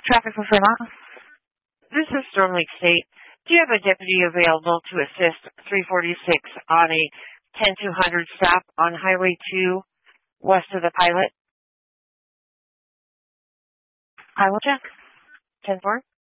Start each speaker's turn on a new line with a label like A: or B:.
A: Traffic for Fremont.
B: This is Storm Lake State. Do you have a deputy available to assist 346 on a 10200 stop on Highway 2 west of the Pilot?
A: I will check.
B: 10-4.